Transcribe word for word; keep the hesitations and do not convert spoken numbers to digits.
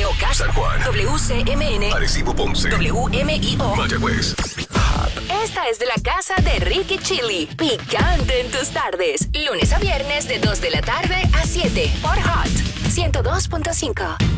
Moca, San Juan, W C M N, Arecibo, Ponce, W M I O, Mayagüez. Esta es de la casa de Ricky Chili. Picante en tus tardes. Lunes a viernes de dos de la tarde a siete por Hot ciento dos punto cinco.